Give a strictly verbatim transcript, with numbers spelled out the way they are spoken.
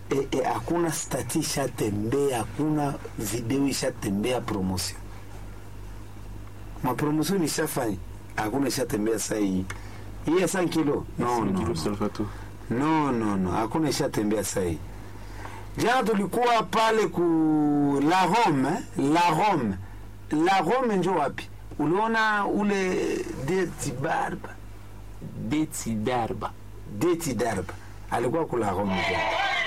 e, e, hakuna stati ishatembea, hakuna video ishatembea promotion. Ma promotion ishafanya, hakuna ishatembea sasa hii. Hii ya cinq kilo. No no. No. No no no, hakuna ishatembea sasa hii. Jana tulikuwa pale ku La Rome, eh? La Rome. La Rome njo wapi? Uliona ule Deti Barba. Deti Darba. Deti Darba. Alikuwa ku La Rome jana.